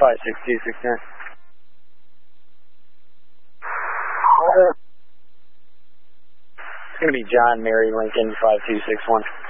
56269. It's going to be John Mary Lincoln 5261.